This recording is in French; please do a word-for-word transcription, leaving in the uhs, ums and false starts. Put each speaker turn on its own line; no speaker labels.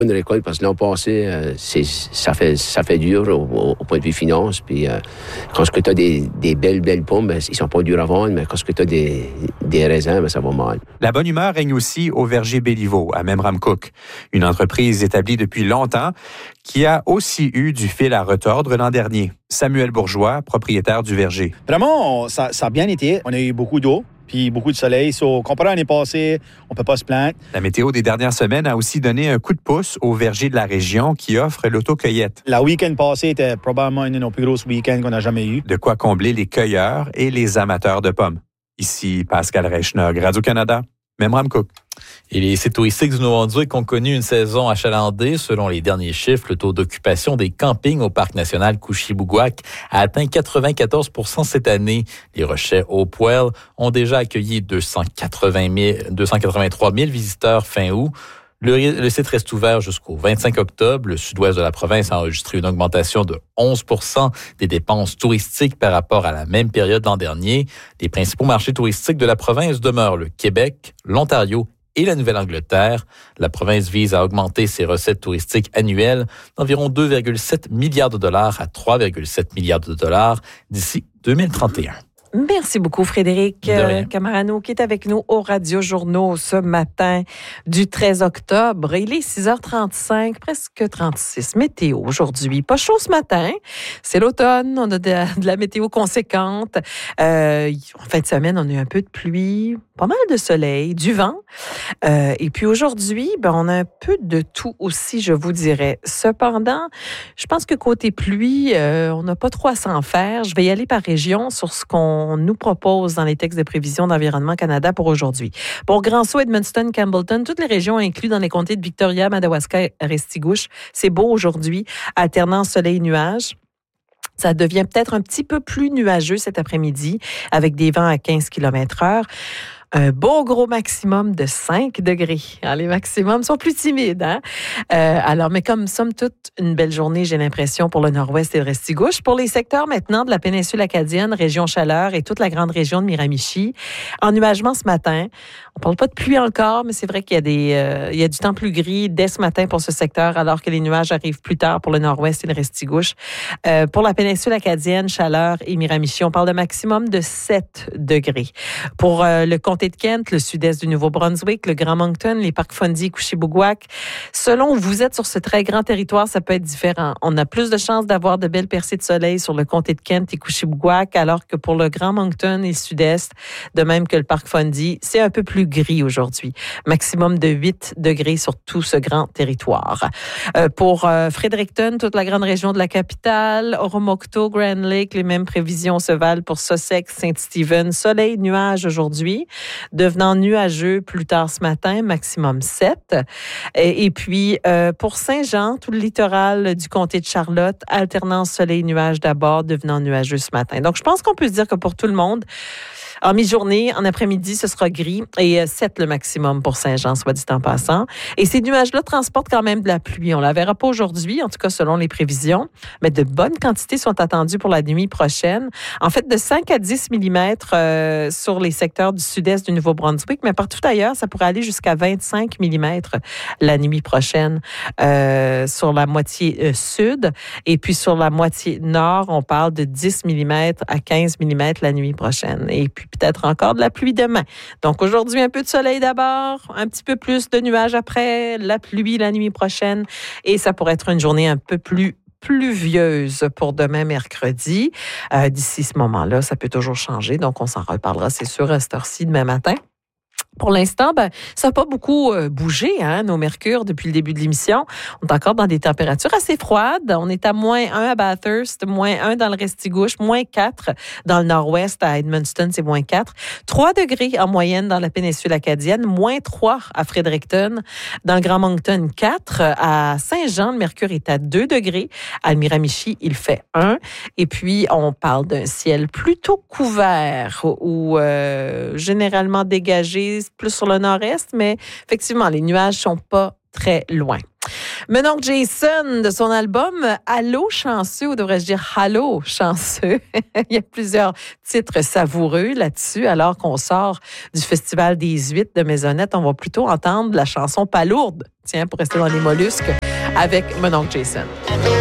Une récolte, parce que l'an passé, euh, c'est, ça, fait, ça fait dur au, au, au point de vue finance. Puis euh, quand tu as des, des belles, belles pommes, ben, ils sont pas durs à vendre, mais quand tu as des, des raisins, ben, ça va mal.
La bonne humeur règne aussi au verger Béliveau, à Memramcook, une entreprise établie depuis longtemps qui a aussi eu du fil à retordre l'an dernier. Samuel Bourgeois, propriétaire du verger.
Vraiment, ça, ça a bien été. On a eu beaucoup d'eau. Puis beaucoup de soleil. So, comparé à l'année passée, on ne peut pas se plaindre.
La météo des dernières semaines a aussi donné un coup de pouce aux vergers de la région qui offrent l'autocueillette.
La week-end passé était probablement une de nos plus grosses week-ends qu'on a jamais eu.
De quoi combler les cueilleurs et les amateurs de pommes. Ici Pascal Reichnog, Radio-Canada, Memramcook.
Et les sites touristiques du Nouveau-Brunswick ont connu une saison achalandée. Selon les derniers chiffres, le taux d'occupation des campings au parc national Couchibougouac a atteint quatre-vingt-quatorze pour cent cette année. Les Rochets Hopewell ont déjà accueilli deux cent quatre-vingt-trois mille visiteurs fin août. Le, le site reste ouvert jusqu'au vingt-cinq octobre. Le sud-ouest de la province a enregistré une augmentation de onze pour cent des dépenses touristiques par rapport à la même période l'an dernier. Les principaux marchés touristiques de la province demeurent le Québec, l'Ontario et la Nouvelle-Angleterre. La province vise à augmenter ses recettes touristiques annuelles d'environ deux virgule sept milliards de dollars à trois virgule sept milliards de dollars d'ici deux mille trente et un.
Merci beaucoup, Frédéric Camarano, qui est avec nous au Radio Journaux ce matin du treize octobre. Il est six heures trente-cinq, presque trente-six. Météo aujourd'hui. Pas chaud ce matin. C'est l'automne. On a de, de la météo conséquente. Euh, en fin de semaine, on a eu un peu de pluie, pas mal de soleil, du vent. Euh, et puis aujourd'hui, ben, on a un peu de tout aussi, je vous dirais. Cependant, je pense que côté pluie, euh, on n'a pas trop à s'en faire. Je vais y aller par région sur ce qu'on on nous propose dans les textes de prévision d'Environnement Canada pour aujourd'hui. Pour Grand-Sault, Edmundston, Campbellton, toutes les régions incluses dans les comtés de Victoria, Madawaska et Restigouche. C'est beau aujourd'hui, alternant soleil-nuages. Ça devient peut-être un petit peu plus nuageux cet après-midi avec des vents à quinze kilomètres heure. Un beau gros maximum de cinq degrés. Alors, les maximums sont plus timides, hein? Euh, alors, mais comme somme toute, une belle journée, j'ai l'impression, pour le nord-ouest et le Restigouche. Pour les secteurs maintenant de la péninsule acadienne, région Chaleur et toute la grande région de Miramichi, ennuagement ce matin. On parle pas de pluie encore, mais c'est vrai qu'il y a des, euh, il y a du temps plus gris dès ce matin pour ce secteur, alors que les nuages arrivent plus tard pour le nord-ouest et le Restigouche. Euh, pour la péninsule acadienne, Chaleur et Miramichi, on parle de maximum de sept degrés. Pour euh, le comté de Kent, le sud-est du Nouveau-Brunswick, le Grand Moncton, les parcs Fundy, Couchibougouac. Selon où vous êtes sur ce très grand territoire, ça peut être différent. On a plus de chances d'avoir de belles percées de soleil sur le comté de Kent et Couchibougouac, alors que pour le Grand Moncton et le sud-est, de même que le parc Fundy, c'est un peu plus gris aujourd'hui. Maximum de huit degrés sur tout ce grand territoire. Euh, pour euh, Fredericton, toute la grande région de la capitale, Oromocto, Grand Lake, les mêmes prévisions se valent pour Sussex, Saint-Stephen. Soleil, nuages aujourd'hui, devenant nuageux plus tard ce matin, maximum sept. Et, et puis, euh, pour Saint-Jean, tout le littoral du comté de Charlotte, alternance soleil-nuage d'abord, devenant nuageux ce matin. Donc, je pense qu'on peut se dire que pour tout le monde, en mi-journée, en après-midi, ce sera gris et sept le maximum pour Saint-Jean, soit dit en passant. Et ces nuages-là transportent quand même de la pluie. On la verra pas aujourd'hui, en tout cas selon les prévisions, mais de bonnes quantités sont attendues pour la nuit prochaine. En fait, de cinq à dix millimètres euh, sur les secteurs du sud-est du Nouveau-Brunswick, mais partout ailleurs, ça pourrait aller jusqu'à vingt-cinq millimètres la nuit prochaine euh, sur la moitié euh, sud. Et puis sur la moitié nord, on parle de dix millimètres à quinze millimètres la nuit prochaine. Et puis peut-être encore de la pluie demain. Donc aujourd'hui, un peu de soleil d'abord, un petit peu plus de nuages après, la pluie la nuit prochaine et ça pourrait être une journée un peu plus pluvieuse pour demain mercredi. Euh, d'ici ce moment-là, ça peut toujours changer, donc on s'en reparlera, c'est sûr, à cette heure-ci demain matin. Pour l'instant, ben, ça n'a pas beaucoup euh, bougé, hein, nos mercures, depuis le début de l'émission. On est encore dans des températures assez froides. On est à moins un à Bathurst, moins un dans le Restigouche, moins quatre dans le nord-ouest, à Edmundston, c'est moins quatre. trois degrés en moyenne dans la péninsule acadienne, moins trois à Fredericton. Dans le Grand Moncton, quatre. À Saint-Jean, le mercure est à deux degrés. À Miramichi, il fait un. Et puis, on parle d'un ciel plutôt couvert ou euh, généralement dégagé, plus sur le nord-est, mais effectivement, les nuages sont pas très loin. Mon Jason, de son album Allô chanceux, ou devrais-je dire Allô chanceux. Il y a plusieurs titres savoureux là-dessus. Alors qu'on sort du Festival des Huîtres de Maisonnette, on va plutôt entendre la chanson Palourde. Tiens, pour rester dans les mollusques, avec mon oncle Jason.